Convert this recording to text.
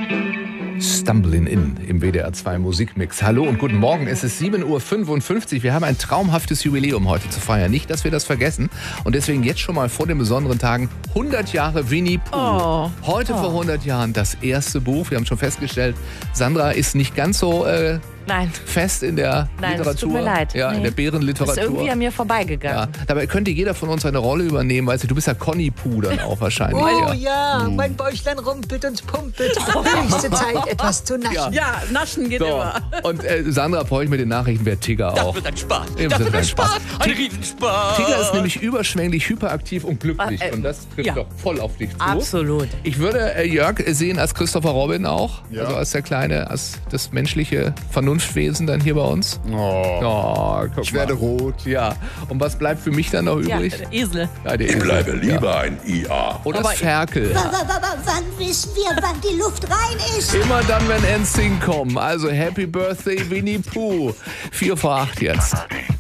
Stumbling In im WDR 2 Musikmix. Hallo und guten Morgen, es ist 7:55 Uhr. Wir haben ein traumhaftes Jubiläum heute zu feiern. Nicht, dass wir das vergessen. Und deswegen jetzt schon mal vor den besonderen Tagen 100 Jahre Winnie Pooh. Heute vor 100 Jahren das erste Buch. Wir haben schon festgestellt, Sandra ist nicht ganz so fest in der Literatur. Es tut mir leid. Ja, in der Bärenliteratur. Das ist irgendwie an mir vorbeigegangen. Ja, dabei könnte jeder von uns eine Rolle übernehmen. Weißt du bist ja Conny Pooh dann auch wahrscheinlich. Oh ja, mein Bäuchlein rumpelt und pumpelt. Höchste Zeit, etwas zu naschen. Ja, naschen geht So. immer. Und Sandra, brauche ich mit den Nachrichten, wer Tigger auch. Das wird ein Spaß. Das wird ein Spaß. Ein Riesenspaß. Tigger ist nämlich überschwänglich, hyperaktiv und glücklich. Und das trifft ja. doch voll auf dich zu. Absolut. Ich würde Jörg sehen als Christopher Robin auch. Ja. Also als der kleine, als das menschliche Vernunftwesen dann hier bei uns. Oh, Guck ich werde mal. rot. Ja. Und was bleibt für mich dann noch Ja, übrig? der Esel. Ja, der Ich Esel. bleibe lieber Ja. ein IA. Oder Aber das Ferkel. Wann wissen wir, wann die Luft rein ist? Immer dann, wenn NSYNC kommen. Also Happy Birthday, Winnie Pooh. 7:45 jetzt.